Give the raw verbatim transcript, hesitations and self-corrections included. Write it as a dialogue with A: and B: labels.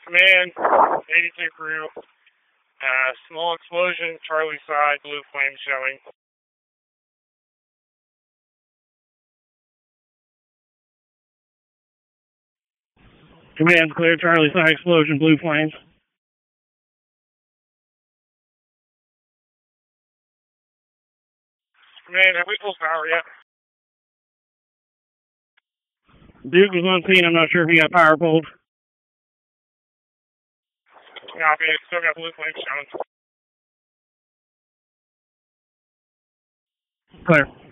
A: Command, eighty-two crew. Uh, small explosion, Charlie side, blue flame showing. Command, clear, Charlie side, explosion, blue flames. Command, have we full power yet? Duke was on scene, I'm not sure if he got power pulled. Copy, still got blue flames showing. Clear.